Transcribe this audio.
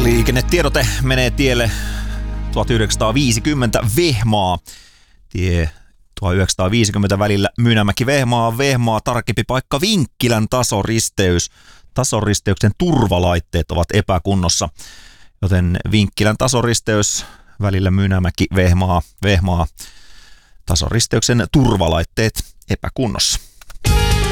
Liikennetiedote menee tielle 1950 Vehmaa. Tie 1950 välillä Mynämäki-Vehmaa, tarkempi paikka Vinkkilän tasoristeys. Tasoristeyksen turvalaitteet ovat epäkunnossa, joten Vinkkilän tasoristeys välillä Mynämäki-Vehmaa, tasoristeyksen turvalaitteet epäkunnossa.